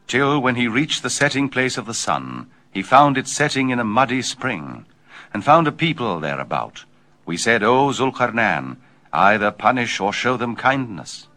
till when he reached the setting place of the sun, he found it setting in a muddy spring, and found a people thereabout. We said, O Zulqarnain, either punish or show them kindness.